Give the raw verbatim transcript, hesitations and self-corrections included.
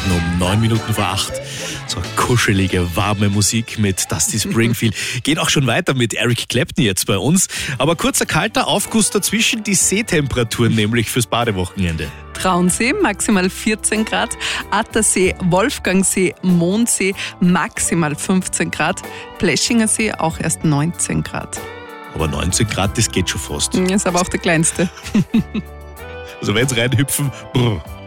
Morgen um neun Minuten vor acht. So kuschelige, warme Musik mit Dusty Springfield. Geht auch schon weiter mit Eric Clapton jetzt bei uns. Aber kurzer kalter Aufguss dazwischen, die Seetemperaturen nämlich fürs Badewochenende. Traunsee maximal vierzehn Grad, Attersee, Wolfgangsee, Mondsee maximal fünfzehn Grad, Pleschinger See auch erst neunzehn Grad. Aber neunzehn Grad, das geht schon fast. Ist aber auch der kleinste. Also wenn sie reinhüpfen, brr.